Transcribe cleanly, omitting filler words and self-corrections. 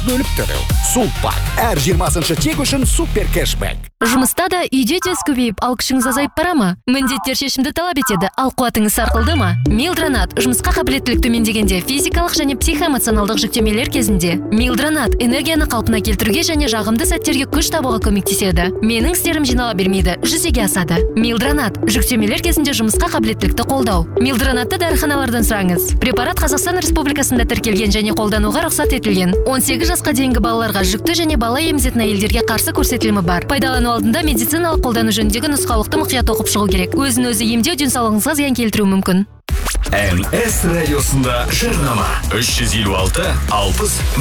бөліп төлеу. Сулпак. Әр 20-шы чек үшін супер кэшбэк. Жұмыста да үйде тез көбейіп, ал күшіңіз азайып бара ма? Міндеттер шешімді талап етеді, ал қуатыңыз сарқылды ма? Милдронат жұмысқа қабілеттілік төмендегенде, физикалық және психоэмоционалдық жүктемелер кезінде. Милдронат энергияны қалпына келтіруге және жағымды сәттерге күш табуға көмектеседі. Менің істерім жинала бермейді, жүзеге асады. Милдронат жүктемелер кезінде жұмысқа қабілеттілікті қолдау. Милдронатты дәріханалардан сұраңыз. Препарат Қазақстан Республикасында тіркелген және қолдануға рұқсат етілген. 18 жасқа дейінгі балаларға жүкті және бала емізетін әйелдерге қарсы көрсетілімі бар. Пайдалану алдында медициналық қолдану жөніндегі нұсқаулықты мұқият оқып шығу керек. Өзін-өзі емдеу денсаулығыңызға зиян келтіруі мүмкін. МС радиосында жарнама 356 60